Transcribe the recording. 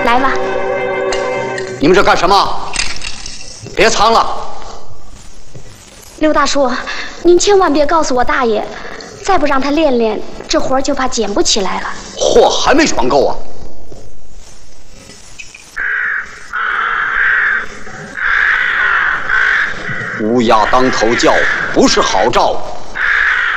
来吧。 你们这干什么？别藏了！ 刘大叔，您千万别告诉我大爷，再不让他练练，这活儿就怕捡不起来了。 货还没闯够啊！乌鸦当头叫，不是好兆。